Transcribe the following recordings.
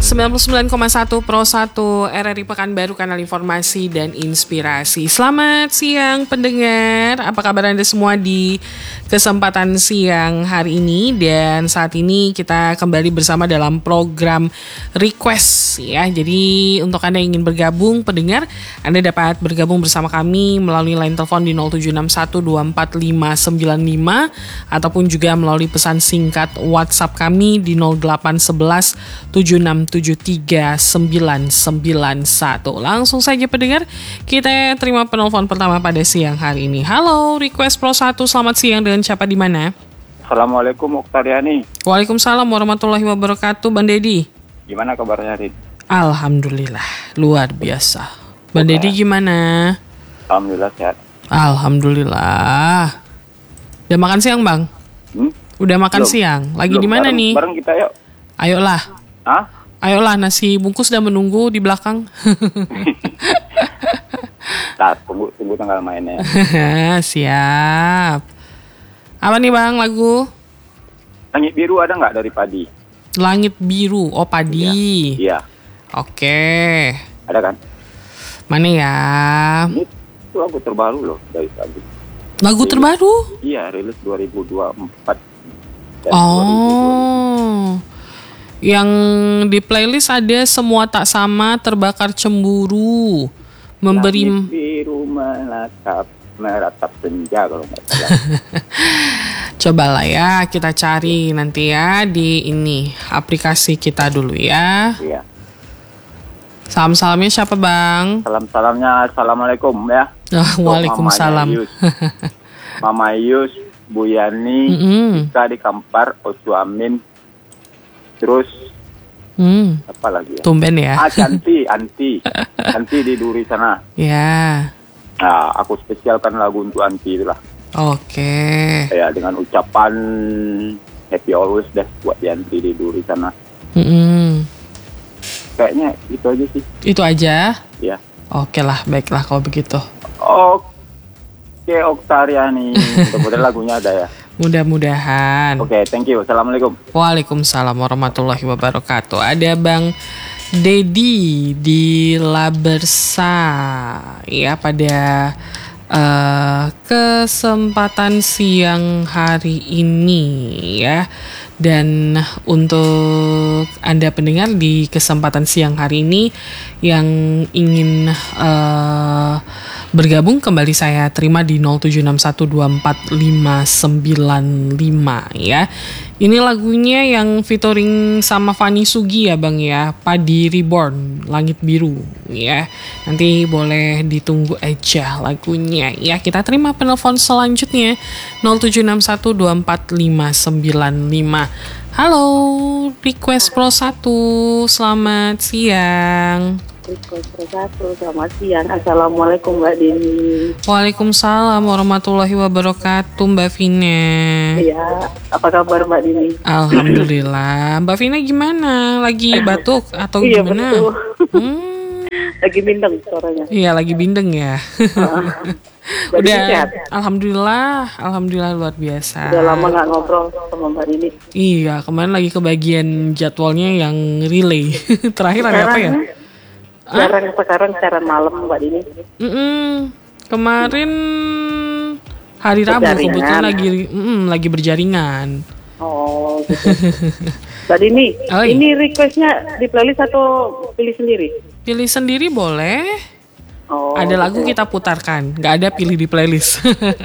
99,1 Pro 1 RRI Pekanbaru, kanal informasi dan inspirasi. Selamat siang pendengar, apa kabar Anda semua di kesempatan siang hari ini? Dan saat ini kita kembali bersama dalam program Request ya. Jadi untuk Anda yang ingin bergabung pendengar, Anda dapat bergabung bersama kami melalui line telepon di 0761245595 ataupun juga melalui pesan singkat WhatsApp kami di 0811 7673 991. Langsung saja pendengar, kita terima penelpon pertama pada siang hari ini. Halo, Request Pro 1, selamat siang, dengan siapa di mana? Assalamualaikum Oktariani. Waalaikumsalam warahmatullahi wabarakatuh, Bang Dedi. Gimana kabarnya, Rid? Alhamdulillah, luar biasa. Bang Dedi gimana? Alhamdulillah sehat. Alhamdulillah. Udah makan siang, Bang? Udah makan siang. Lagi di mana nih? Bareng kita yuk. Ayolah. Hah? Ayolah, nasi bungkus sudah menunggu di belakang. Tunggu tanggal mainnya. Siap. Apa nih Bang lagu? Langit biru ada nggak dari Padi? Langit biru, oh Padi. Iya. Oke. Ada kan? Mana ya? Itu lagu terbaru loh dari Padi. Lagu terbaru? Iya, rilis 2024. Oh. Yang di playlist ada Semua Tak Sama, Terbakar Cemburu, Memberi Langit biru meratap senja kalau nggak salah. Cobalah ya kita cari nanti ya di ini aplikasi kita dulu ya. Iya. Salam-salamnya siapa Bang? Salam-salamnya assalamualaikum ya. Waalaikumsalam. Mama Yus, Bu Yani, Ika di Kampar, Osu Amin. Terus apa lagi ya? Tumben ya. Anti di Duri sana. Ya. Nah, aku spesialkan lagu untuk Anti itulah. Oke. Ya, dengan ucapan happy always deh buat Anti di Duri sana. Kayaknya itu aja sih. Itu aja? Ya. Oke lah, baiklah kalau begitu. Oke, Oktariani. Mudah-mudahan lagunya ada ya. Mudah-mudahan. Oke, thank you. Assalamualaikum. Waalaikumsalam warahmatullahi wabarakatuh. Ada Bang Dedi di Labersa ya pada kesempatan siang hari ini ya. Dan untuk Anda pendengar di kesempatan siang hari ini yang ingin bergabung kembali saya terima di 0761245595 ya. Ini lagunya yang featuring sama Fanny Sugi ya Bang ya, Padi Reborn, Langit Biru ya. Nanti boleh ditunggu aja lagunya ya. Kita terima penelpon selanjutnya 0761245595. Halo, Request Pro 1, selamat siang. Request Pro 1, selamat siang. Assalamualaikum Mbak Dini. Waalaikumsalam warahmatullahi wabarakatuh Mbak Vina. Iya, apa kabar Mbak Dini? Alhamdulillah. Mbak Vina gimana? Lagi batuk atau iya, gimana? Betul. Lagi bindeng suaranya. Iya, lagi bindeng ya. Udah, alhamdulillah luar biasa. Udah lama nggak ngobrol sama Mbak Dini. Iya, kemarin lagi kebagian jadwalnya yang relay. Terakhir ada apa ya? Sekarang siaran malam Mbak Dini. Kemarin hari Rabu kebetulan lagi berjaringan. Oh, gitu. Mbak Dini, ini requestnya di playlist atau pilih sendiri? Pilih sendiri boleh. Oh, ada lagu kita putarkan, nggak ada pilih di playlist.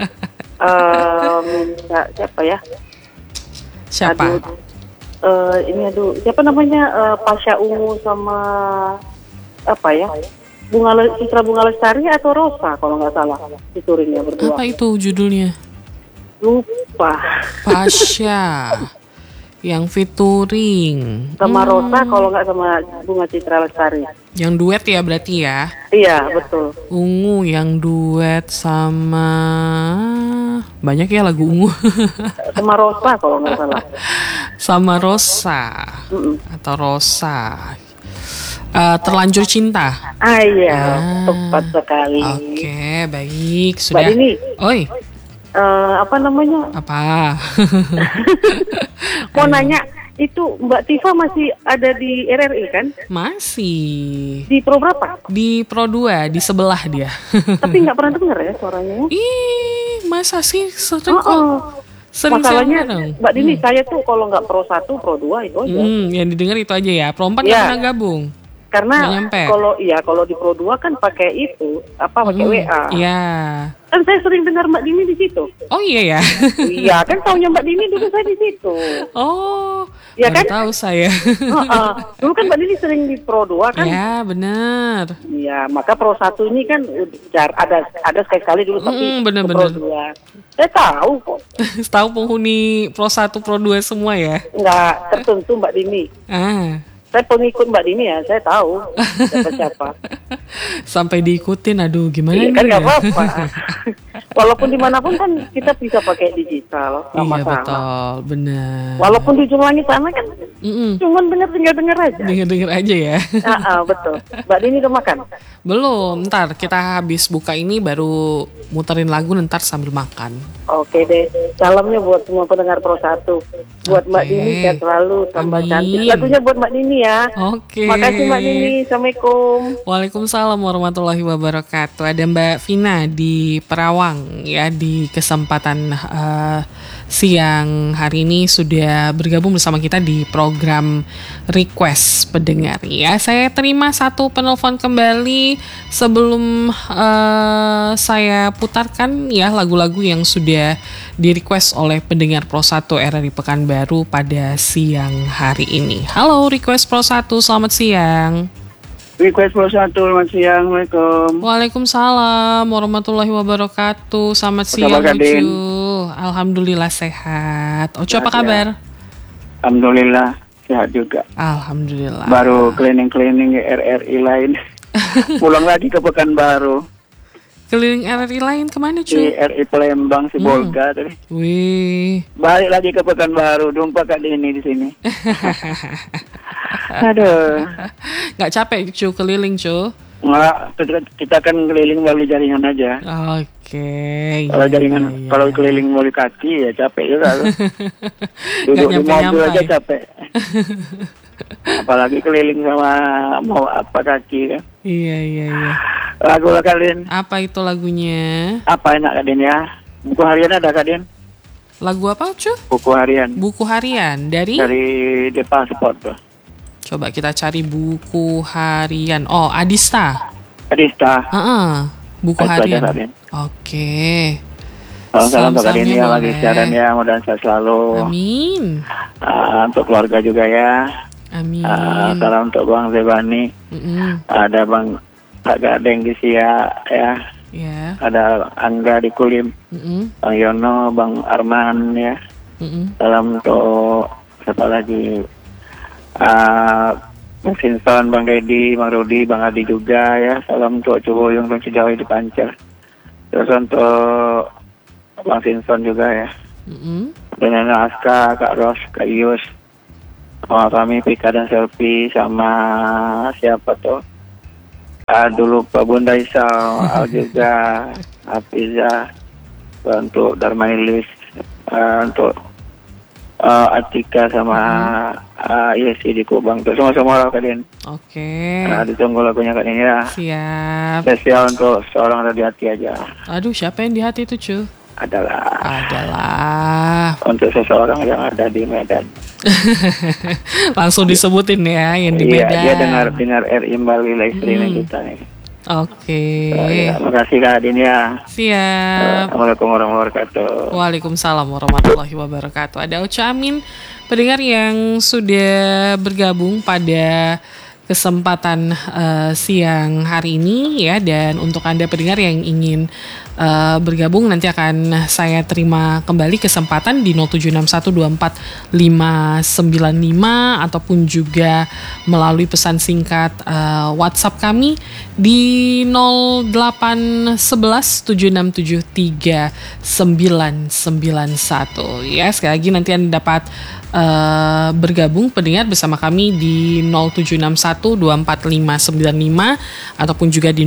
Minta siapa ya? Siapa? Siapa namanya? Pasha Ungu sama apa ya? Citra Bunga Lestari atau Rosa kalau nggak salah featuringnya berdua. Apa itu judulnya? Lupa. Pasha yang featuring sama Rosa kalau nggak sama Bunga Citra Lestari. Yang duet ya berarti ya? Iya betul. Ungu yang duet sama banyak ya lagu Ungu. Sama Rosa kalau nggak salah. Sama Rosa atau Rosa. Terlanjur Cinta. Iya, tepat sekali. Oke, baik sudah. Mbak Dini. Oi. Apa namanya? Apa? Mau nanya, Itu Mbak Tifa masih ada di RRI kan? Masih. Di Pro berapa? Di Pro 2, di sebelah dia. Tapi nggak pernah dengar ya suaranya. Ih, masa sih? Sering kok. Oh, Sering masalahnya dong. Mbak Dini, saya tuh kalau nggak Pro 1, Pro 2 itu aja. Yang didengar itu aja ya. Pro 4 nggak Ya. pernah gabung. Karena Nggak nyampe. kalau di Pro 2 kan pakai itu, pakai WA. Iya. Kan saya sering dengar Mbak Dini di situ. Oh iya ya. Iya, kan taunya Mbak Dini dulu saya di situ. Oh, Ya baru kan? tahu saya. Dulu kan Mbak Dini sering di Pro 2 kan? Ya, benar. Iya, maka Pro 1 ini kan ada sekali dulu tapi bener-bener. Pro 2. Saya tahu kok. Tahu penghuni Pro 1, Pro 2 semua ya? Nggak tertentu Mbak Dini. Ah, Saya pengikut Mbak Dini ya, saya tahu siapa-siapa. sampai diikutin. Aduh, gimana Iya nih kan ya? nggak apa-apa. Walaupun dimanapun kan kita bisa pakai digital, nggak Iya, masalah. betul. Benar. Walaupun di ujung langit sana kan, cuman dengar aja. Dengar-dengar aja ya. Betul. Mbak Dini udah makan? Belum, ntar kita habis buka ini baru muterin lagu ntar sambil makan. Oke deh, salamnya buat semua pendengar Pro 1. Buat Mbak Oke. Dini sehat selalu, tambah Amin. cantik. Lagunya buat Mbak Dini ya. Oke. Makasih Mbak Dini, Assalamualaikum. Waalaikumsalam warahmatullahi wabarakatuh. Ada Mbak Vina di Perawang ya, di kesempatan siang hari ini sudah bergabung bersama kita di program Request Pendengar ya. Saya terima satu penelpon kembali sebelum saya putarkan ya lagu-lagu yang sudah di-request oleh pendengar Pro 1 RRI Pekanbaru pada siang hari ini. Halo Request Pro 1, selamat siang. Request Pro 1, selamat siang. Assalamualaikum. Waalaikumsalam warahmatullahi wabarakatuh. Selamat Apa siang kabar, Din? Ucu. Alhamdulillah sehat. Ucu apa Sehat, kabar? Alhamdulillah sehat juga. Alhamdulillah. Baru cleaning RRI lain. Pulang lagi ke Pekanbaru. Keliling RRI lain kemana Di cuy? RI Palembang, si Bolga tadi. Wih. Balik lagi ke Pekanbaru, jumpa Kak Dini di sini. Aduh. Nggak capek cu keliling cu? Nggak, kita kan keliling melalui jaringan aja. Oke. Kalau jaringan, iya. kalau keliling melalui kaki ya capek juga. Loh. Nggak Duduk di mobil nyampe-nyampe. aja capek. Apalagi keliling sama mau apa kaki kan. Iya. Lagu lah kalian. Apa itu lagunya? Apa enak Kak Din ya? Buku harian ada Kak Din? Lagu apa cu? Buku harian. Buku harian dari? Dari The Passport tuh. Coba kita cari buku harian. Oh, Adista. Adista. Buku Itu aja, harian. Kak Din. Oke. Salam-salam untuk Kak Din Salam-salamnya ya lagi boleh. siaran ya, mudah-mudahan sehat selalu. Amin. Untuk keluarga juga ya. Amin. Salam untuk Bang Zebani. Mm-mm. Ada Bang Kak Gadeng di Sia ya. Ya. Ada Angga di Kulim. Mm-mm. Bang Yono, Bang Arman ya. Mm-mm. Salam untuk siapa lagi? Bang Sinson, Bang Dedi, Bang Rudi, Bang Adi juga ya. Salam untuk Ciboyong, Bang Cijawi di Pancar. Terus untuk Bang Sinson juga ya. Mm-mm. Dengan Aska, Kak Ros, Kak Yus. Sama kami Pika dan Selfie sama siapa tuh? Dulu Pak Bunda Isau, Al juga, Hafiza, untuk Darmailis, untuk Atika sama Yesi di Kubang. Terus semua lah kalian. Oke. Ditunggu lagunya kalian ya. Siap. Spesial untuk seorang dari hati aja. Aduh, siapa yang di hati itu, cu? Adalah untuk seseorang yang ada di Medan. Langsung disebutin ya yang di Iya, Medan. dia dengar RI Bali live streaming kita nih. Oke. Ya, makasih Kak Din ya. Siap. Assalamualaikum warahmatullahi wabarakatuh. Waalaikumsalam warahmatullahi wabarakatuh. Ada Uca Amin, pendengar yang sudah bergabung pada kesempatan siang hari ini ya, dan untuk Anda pendengar yang ingin bergabung nanti akan saya terima kembali kesempatan di 0761245595 ataupun juga melalui pesan singkat WhatsApp kami di 081176739991 ya. Sekali lagi nanti Anda dapat bergabung pendengar bersama kami di 0761245595 ataupun juga di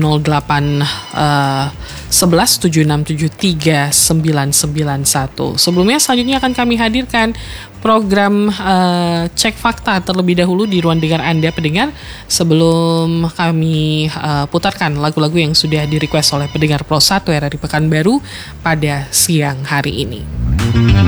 081176739991. Sebelumnya selanjutnya akan kami hadirkan program Cek Fakta terlebih dahulu di ruang dengar Anda pendengar, sebelum kami putarkan lagu-lagu yang sudah di-request oleh pendengar Pro 1 RRI Pekanbaru pada siang hari ini.